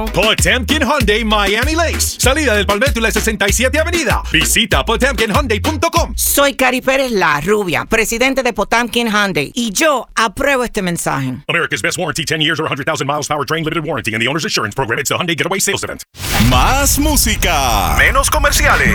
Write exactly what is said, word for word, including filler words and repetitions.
Potemkin Hyundai Miami Lakes. Salida del Palmetto y la sesenta y siete Avenida. Visita potemkin hyundai punto com. Soy Cari Pérez, la rubia, presidente de Potemkin Hyundai. Y yo apruebo este mensaje. America's best warranty, ten years or one hundred thousand miles powertrain limited warranty and the owner's assurance program. It's a Hyundai Getaway Sales Event. Más música. Menos comerciales.